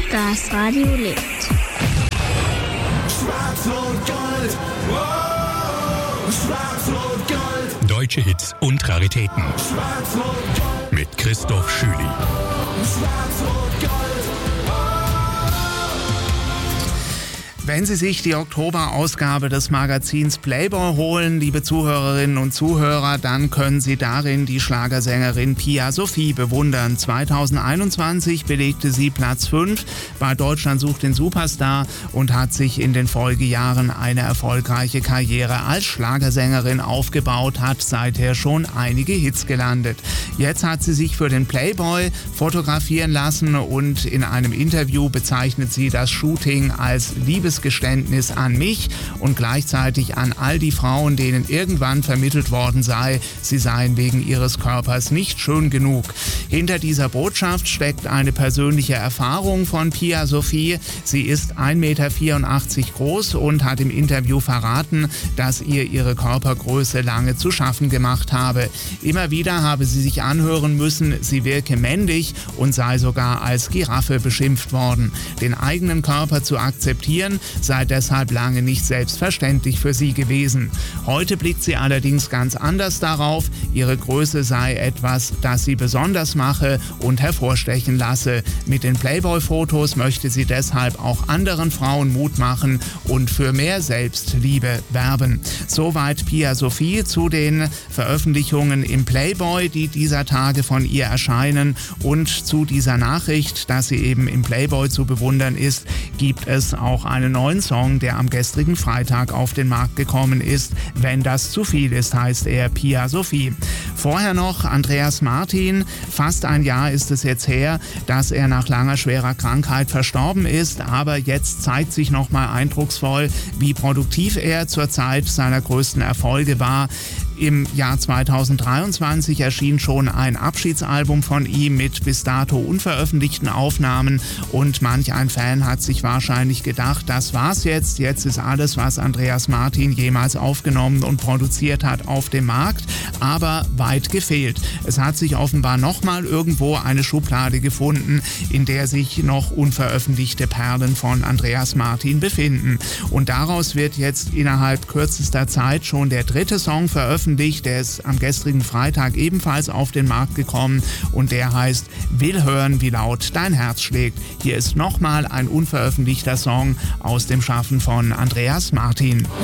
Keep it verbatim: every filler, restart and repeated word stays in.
Das Radio lebt. Schwarz-Rot-Gold, wow, Schwarz-Rot-Gold. Deutsche Hits und Raritäten. Schwarz-Rot-Gold. Mit Christoph Schüli. Schwarz-Rot-Gold. Wenn Sie sich die Oktoberausgabe des Magazins Playboy holen, liebe Zuhörerinnen und Zuhörer, dann können Sie darin die Schlagersängerin Pia Sophie bewundern. zweitausendeinundzwanzig belegte sie Platz fünf bei Deutschland sucht den Superstar und hat sich in den Folgejahren eine erfolgreiche Karriere als Schlagersängerin aufgebaut, hat seither schon einige Hits gelandet. Jetzt hat sie sich für den Playboy fotografieren lassen und in einem Interview bezeichnet sie das Shooting als Liebesgeständnis an mich und gleichzeitig an all die Frauen, denen irgendwann vermittelt worden sei, sie seien wegen ihres Körpers nicht schön genug. Hinter dieser Botschaft steckt eine persönliche Erfahrung von Pia Sophie. Sie ist ein Meter vierundachtzig groß und hat im Interview verraten, dass ihr ihre Körpergröße lange zu schaffen gemacht habe. Immer wieder habe sie sich anhören müssen, sie wirke männlich und sei sogar als Giraffe beschimpft worden. Den eigenen Körper zu akzeptieren, sei deshalb lange nicht selbstverständlich für sie gewesen. Heute blickt sie allerdings ganz anders darauf. Ihre Größe sei etwas, das sie besonders mache und hervorstechen lasse. Mit den Playboy-Fotos möchte sie deshalb auch anderen Frauen Mut machen und für mehr Selbstliebe werben. Soweit Pia Sophie zu den Veröffentlichungen im Playboy, die dieser Tage von ihr erscheinen, und zu dieser Nachricht, dass sie eben im Playboy zu bewundern ist, gibt es auch einen neuen Song, der am gestrigen Freitag auf den Markt gekommen ist. Wenn das zu viel ist, heißt er Pia Sophie. Vorher noch Andreas Martin. Fast ein Jahr ist es jetzt her, dass er nach langer schwerer Krankheit verstorben ist, aber jetzt zeigt sich nochmal eindrucksvoll, wie produktiv er zur Zeit seiner größten Erfolge war. Im Jahr zweitausenddreiundzwanzig erschien schon ein Abschiedsalbum von ihm mit bis dato unveröffentlichten Aufnahmen und manch ein Fan hat sich wahrscheinlich gedacht, das war's jetzt, jetzt ist alles, was Andreas Martin jemals aufgenommen und produziert hat, auf dem Markt, aber weit gefehlt. Es hat sich offenbar nochmal irgendwo eine Schublade gefunden, in der sich noch unveröffentlichte Perlen von Andreas Martin befinden. Und daraus wird jetzt innerhalb kürzester Zeit schon der dritte Song veröffentlicht. Der ist am gestrigen Freitag ebenfalls auf den Markt gekommen und der heißt Will hören, wie laut dein Herz schlägt. Hier ist nochmal ein unveröffentlichter Song aus dem Schaffen von Andreas Martin.